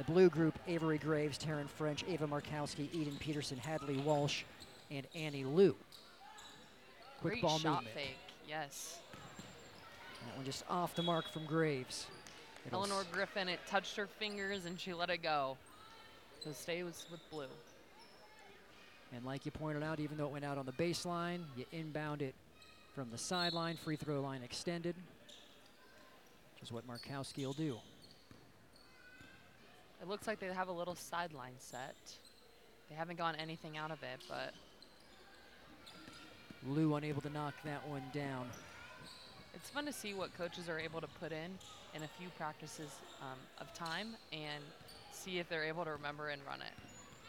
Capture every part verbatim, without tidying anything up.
The blue group, Avery Graves, Taryn French, Ava Markowski, Eden Peterson, Hadley Walsh, and Annie Liu. Quick Great ball shot movement. fake, yes. That one just off the mark from Graves. It'll Eleanor Griffin, it touched her fingers and she let it go. So stay was with blue. And like you pointed out, even though it went out on the baseline, you inbound it from the sideline, free throw line extended, which is what Markowski will do. It looks like they have a little sideline set. They haven't gotten anything out of it, but Liu unable to knock that one down. it's fun to see what coaches are able to put in in a few practices um, of time and see if they're able to remember and run it.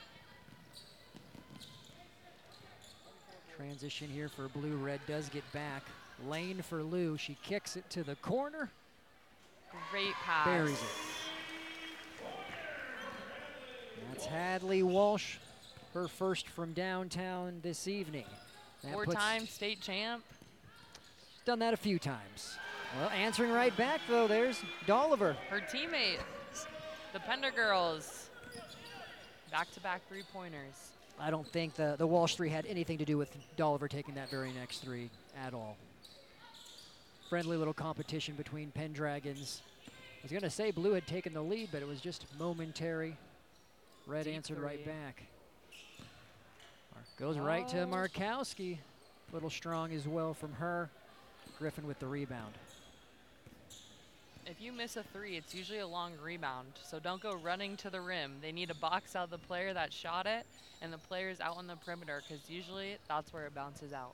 Transition here for Blue. Red does get back. Lane for Liu. She kicks it to the corner. Great pass. Buries it. That's Hadley Walsh, her first from downtown this evening. Four-time state champ. She's done that a few times. Well, answering right back, though, there's Dolliver. Her teammate, the Pender girls. Back-to-back three-pointers. I don't think the, the Walsh three had anything to do with Dolliver taking that very next three at all. Friendly little competition between Pendragons. I was going to say Blue had taken the lead, but it was just momentary. Red Deep answered three. right back. Goes right to Oh. Markowski. Little strong as well from her. Griffin with the rebound. If you miss a three, it's usually a long rebound, so don't go running to the rim. They need to box out the player that shot it and the players out on the perimeter, because usually that's where it bounces out.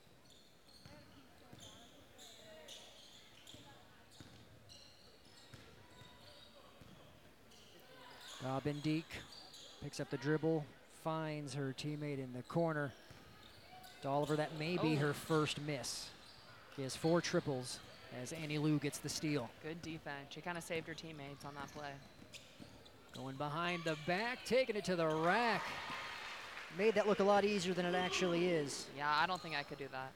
Robin Deek picks up the dribble, finds her teammate in the corner. Dolliver, that may be Oh. her first miss. She has four triples as Annie Liu gets the steal. Good defense. She kind of saved her teammates on that play. Going behind the back, taking it to the rack. Made that look a lot easier than it actually is. Yeah, I don't think I could do that.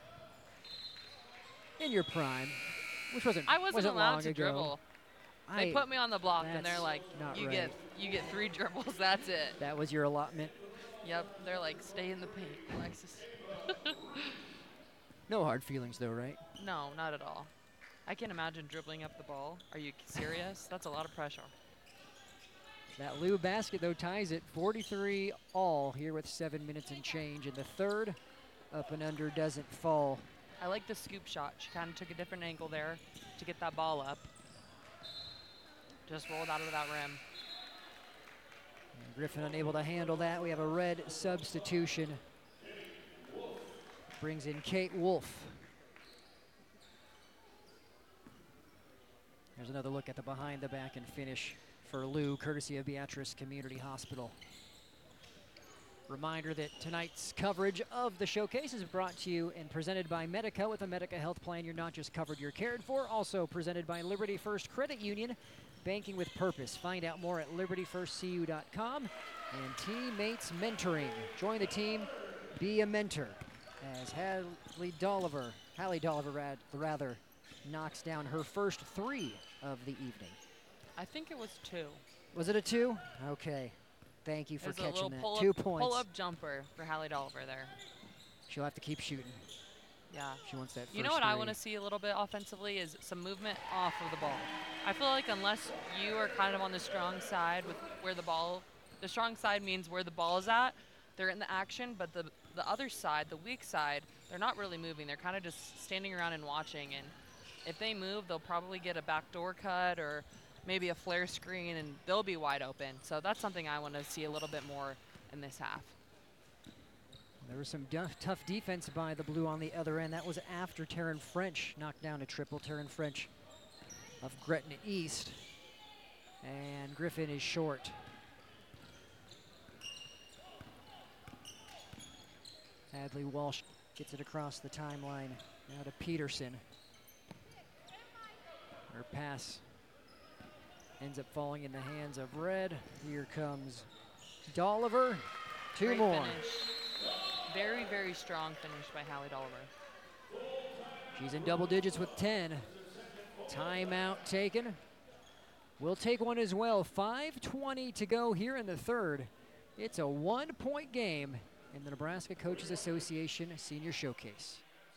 In your prime, which wasn't I wasn't, wasn't allowed long to ago. dribble. They I- put me on the block and they're that's like, not you right. get you get three dribbles, that's it. That was your allotment. Yep, they're like, stay in the paint, Alexis. No hard feelings though, right? No, not at all. I can't imagine dribbling up the ball. Are you serious? That's a lot of pressure. That Liu basket, though, ties it forty-three all here with seven minutes and change in the third. Up and under doesn't fall. I like the scoop shot. She kind of took a different angle there to get that ball up. Just rolled out of that rim. And Griffin unable to handle that. We have a red substitution. Brings in Kate Wolf. Here's another look at the behind the back and finish for Liu, courtesy of Beatrice Community Hospital. Reminder that tonight's coverage of the showcase is brought to you and presented by Medica. With a Medica health plan, you're not just covered, you're cared for. Also presented by Liberty First Credit Union, banking with purpose. Find out more at liberty first c u dot com. And Teammates Mentoring. Join the team, be a mentor. As Hallie Dolliver, Hallie Dolliver rad, rather, knocks down her first three of the evening. I think it was two. Was it a two? Okay. Thank you for There's a catching little that. pull Two up, points. pull up jumper for Hallie Dolliver there. She'll have to keep shooting. Yeah. She wants that first You know what I three. want to see a little bit offensively is some movement off of the ball. I feel like unless you are kind of on the strong side with where the ball, the strong side means where the ball is at, they're in the action, but the the other side, the weak side, they're not really moving. They're kind of just standing around and watching. And if they move, they'll probably get a backdoor cut or maybe a flare screen, and they'll be wide open. So that's something I want to see a little bit more in this half. There was some duff, tough defense by the Blue on the other end. That was after Taryn French knocked down a triple. Taryn French of Gretna East. And Griffin is short. Hadley Walsh gets it across the timeline. Now to Peterson. Her pass ends up falling in the hands of Red. Here comes Dolliver. Two Great more. finish. Very, very strong finish by Hallie Dolliver. She's in double digits with ten. Timeout taken. We'll take one as well. five twenty to go here in the third. It's a one-point game in the Nebraska Coaches Association Senior Showcase.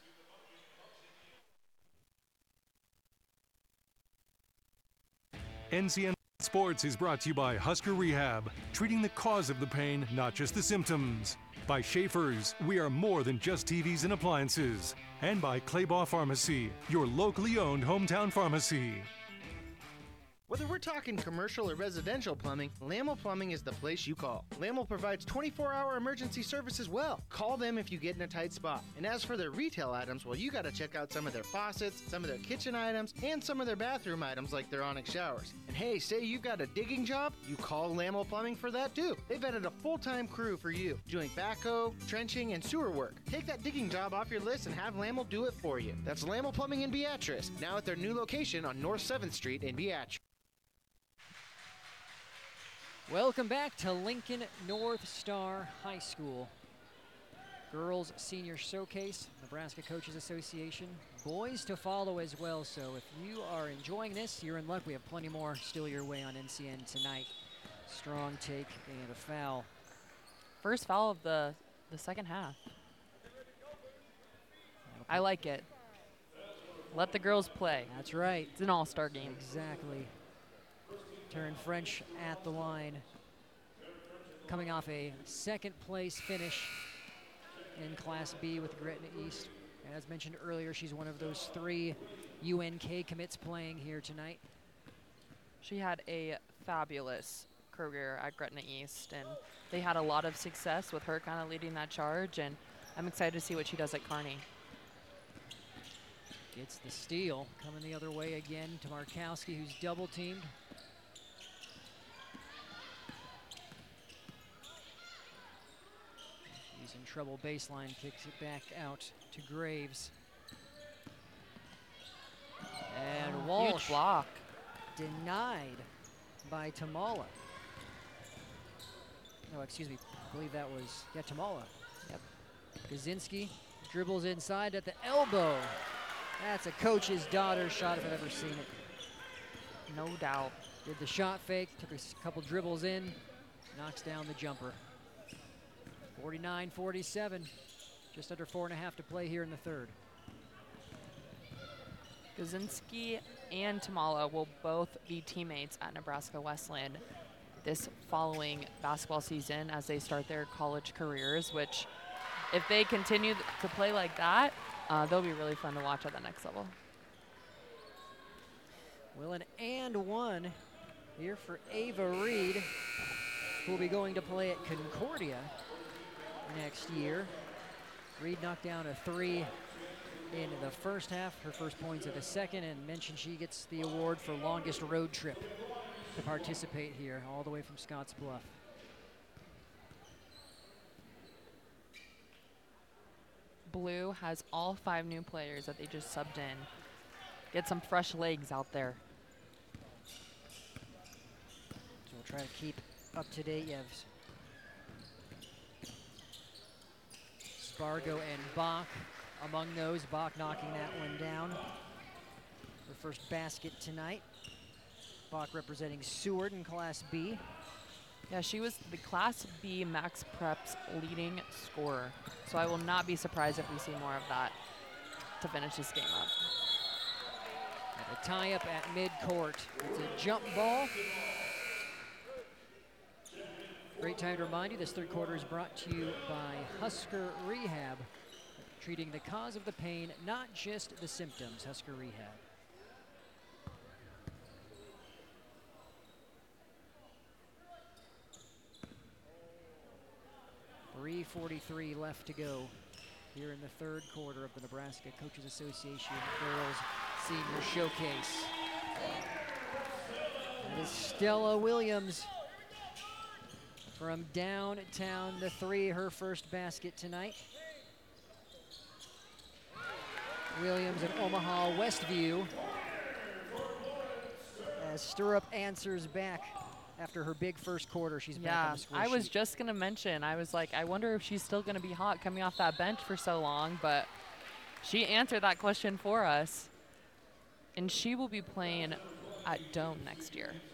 N C N Sports is brought to you by Husker Rehab, treating the cause of the pain, not just the symptoms. By Schaefer's, we are more than just T Vs and appliances. And by Claybaugh Pharmacy, your locally owned hometown pharmacy. Whether we're talking commercial or residential plumbing, Lamel Plumbing is the place you call. Lamel provides twenty-four hour emergency service as well. Call them if you get in a tight spot. And as for their retail items, well, you got to check out some of their faucets, some of their kitchen items, and some of their bathroom items like their Onyx showers. And hey, say you've got a digging job, you call Lamel Plumbing for that too. They've added a full-time crew for you, doing backhoe, trenching, and sewer work. Take that digging job off your list and have Lamel do it for you. That's Lamel Plumbing in Beatrice, now at their new location on North seventh Street in Beatrice. Welcome back to Lincoln North Star High School. Girls Senior Showcase, Nebraska Coaches Association. Boys to follow as well, so if you are enjoying this, you're in luck. We have plenty more still your way on N C N tonight. Strong take and a foul. First foul of the, the second half. I like it. Let the girls play. That's right. It's an all-star game. Exactly. Taryn French at the line, coming off a second place finish in Class B with Gretna East. As mentioned earlier, she's one of those three U N K commits playing here tonight. She had a fabulous career at Gretna East, and they had a lot of success with her kind of leading that charge, and I'm excited to see what she does at Kearney. Gets the steal, coming the other way again to Markowski, who's double teamed. He's in trouble baseline, kicks it back out to Graves. And Oh, Walsh huge block. denied by Tamala. No, excuse me, I believe that was, yeah, Tamala. Yep. Kaczynski dribbles inside at the elbow. That's a coach's daughter's shot if I've ever seen it. No doubt. Did the shot fake, took a s- couple dribbles in, knocks down the jumper. forty-nine forty-seven, just under four and a half to play here in the third. Kaczynski and Tamala will both be teammates at Nebraska Wesleyan this following basketball season as they start their college careers, which if they continue th- to play like that, uh, they'll be really fun to watch at the next level. Well, an and one here for Ava Reed, who will be going to play at Concordia next year. Reed knocked down a three in the first half, her first points of the second, and mentioned she gets the award for longest road trip to participate here, all the way from Scotts Bluff. Blue has all five new players that they just subbed in. Get some fresh legs out there. So we'll try to keep up to date. You have Spargo and Bach among those. Bach knocking that one down. Her first basket tonight. Bach representing Seward in Class B. Yeah, she was the Class B Max Prep's leading scorer. So I will not be surprised if we see more of that to finish this game up. And a tie-up at midcourt. It's a jump ball. Great time to remind you, this third quarter is brought to you by Husker Rehab, treating the cause of the pain, not just the symptoms. Husker Rehab. three forty-three left to go here in the third quarter of the Nebraska Coaches Association Girls Senior Showcase. That is Stella Williams from downtown, the three, her first basket tonight. Williams and Omaha Westview as Stirrup answers back after her big first quarter. She's back on Yeah, the score I was sheet. just going to mention, I was like, I wonder if she's still going to be hot coming off that bench for so long, but she answered that question for us, and she will be playing at Dome next year.